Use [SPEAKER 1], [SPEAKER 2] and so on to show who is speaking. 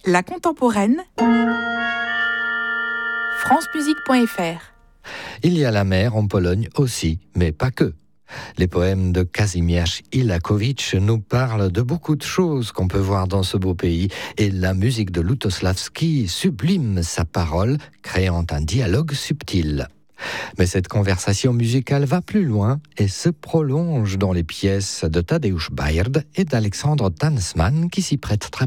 [SPEAKER 1] La contemporaine, francemusique.fr.
[SPEAKER 2] Il y a la mer en Pologne aussi, mais pas que. Les poèmes de Kazimierz Ilakowicz nous parlent de beaucoup de choses qu'on peut voir dans ce beau pays, et la musique de Lutosławski sublime sa parole, créant un dialogue subtil. Mais cette conversation musicale va plus loin et se prolonge dans les pièces de Tadeusz Baird et d'Alexandre Tansman qui s'y prêtent très